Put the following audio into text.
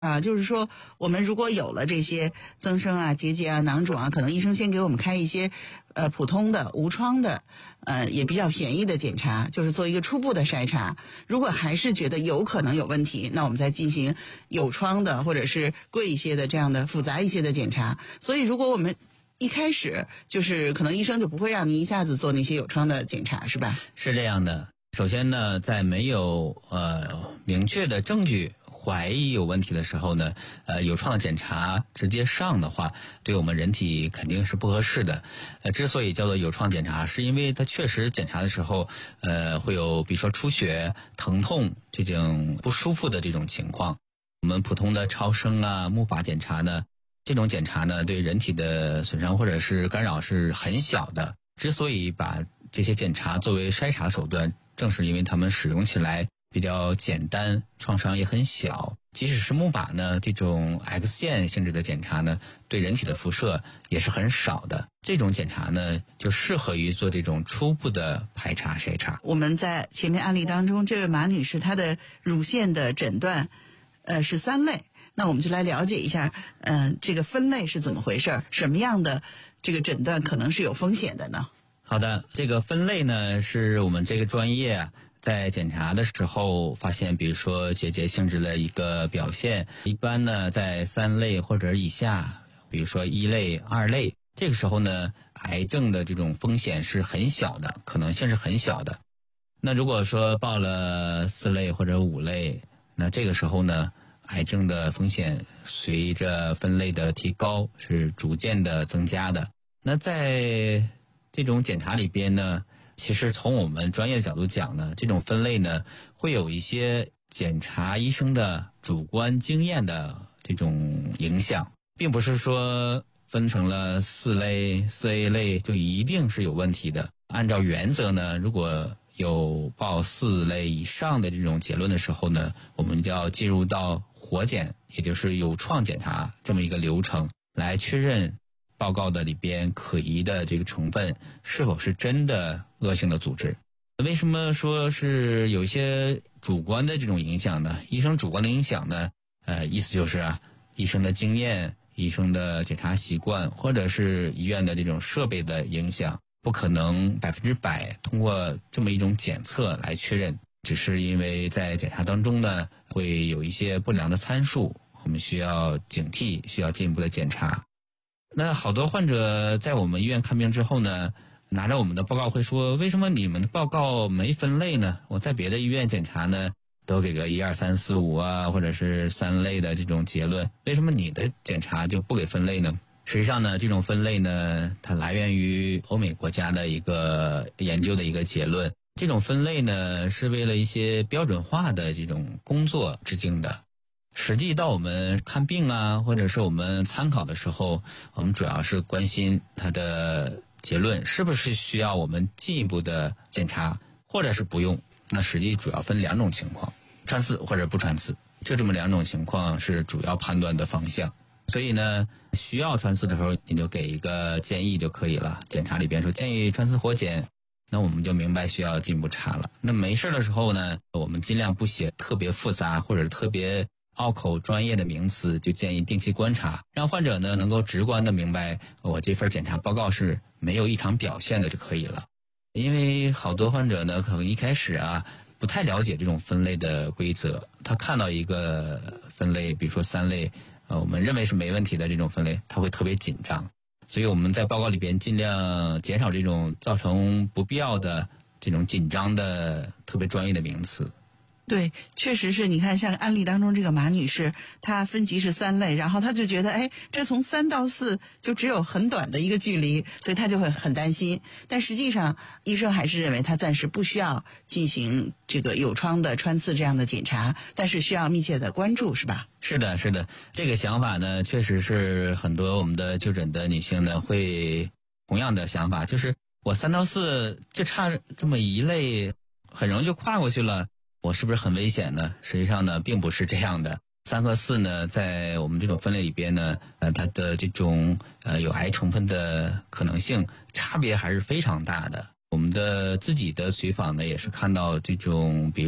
就是说我们如果有了这些增生啊、结节啊、囊肿啊，可能医生先给我们开一些普通的无创的也比较便宜的检查，就是做一个初步的筛查。如果还是觉得有可能有问题，那我们再进行有创的或者是贵一些的这样的复杂一些的检查。所以如果我们一开始就是可能医生就不会让你一下子做那些有创的检查，是吧？ 是这样的。首先呢，在没有明确的证据怀疑有问题的时候呢，有创的检查直接上的话，对我们人体肯定是不合适的。之所以叫做有创检查，是因为它确实检查的时候，会有比如说出血、疼痛这种不舒服的这种情况。我们普通的超声啊、钼靶检查呢，这种检查呢，对人体的损伤或者是干扰是很小的。之所以把这些检查作为筛查手段，正是因为它们使用起来比较简单，创伤也很小。即使是钼靶呢，这种 X 线性质的检查呢，对人体的辐射也是很少的。这种检查呢，就适合于做这种初步的排查筛查。 我们在前面案例当中，这位马女士她的乳腺的诊断是3类，那我们就来了解一下这个分类是怎么回事，什么样的这个诊断可能是有风险的呢？ 好的，这个分类呢，是我们这个专业在检查的时候发现，比如说结节性质的一个表现，一般呢在3类或者以下，比如说1类、2类，这个时候呢，癌症的这种风险是很小的，可能性是很小的。那如果说报了4类或者5类，那这个时候呢，癌症的风险随着分类的提高是逐渐的增加的。那在这种检查里边呢，其实从我们专业的角度讲呢，这种分类呢，会有一些检查医生的主观经验的这种影响，并不是说分成了4类、4A 类就一定是有问题的。按照原则呢，如果有报4类以上的这种结论的时候呢，我们就要进入到活检，也就是有创检查这么一个流程，来确认报告的里边可疑的这个成分是否是真的恶性的组织。为什么说是有一些主观的这种影响呢？医生主观的影响呢，意思就是医生的经验、医生的检查习惯，或者是医院的这种设备的影响，不可能100%通过这么一种检测来确认，只是因为在检查当中呢，会有一些不良的参数，我们需要警惕，需要进一步的检查。那好多患者在我们医院看病之后呢，拿着我们的报告会说，为什么你们的报告没分类呢？我在别的医院检查呢，都给个1、2、3、4、5或者是3类的这种结论，为什么你的检查就不给分类呢？实际上呢，这种分类呢，它来源于欧美国家的一个研究的一个结论。这种分类呢，是为了一些标准化的这种工作制定的。实际到我们看病或者是我们参考的时候，我们主要是关心它的结论是不是需要我们进一步的检查，或者是不用。那实际主要分2种情况，穿刺或者不穿刺，就这么2种情况是主要判断的方向。所以呢，需要穿刺的时候，你就给一个建议就可以了。检查里边说建议穿刺活检，那我们就明白需要进一步查了。那没事的时候呢，我们尽量不写特别复杂或者特别拗口专业的名词，就建议定期观察，让患者呢能够直观的明白我这份检查报告是没有异常表现的就可以了。因为好多患者呢可能一开始不太了解这种分类的规则，他看到一个分类，比如说3类我们认为是没问题的这种分类，他会特别紧张。所以我们在报告里边尽量减少这种造成不必要的这种紧张的特别专业的名词。 对，确实是，你看像案例当中这个马女士，她分级是3类，然后她就觉得这从3到4就只有很短的一个距离，所以她就会很担心。但实际上医生还是认为她暂时不需要进行这个有创的穿刺这样的检查，但是需要密切的关注，是吧？ 是的，是的，这个想法呢确实是很多我们的就诊的女性呢会同样的想法，就是我3到4就差这么1类，很容易就跨过去了，我是不是很危险呢？实际上呢并不是这样的。3和4呢在我们这种分类里边呢，它的这种有癌成分的可能性差别还是非常大的。我们的自己的随访呢也是看到这种比如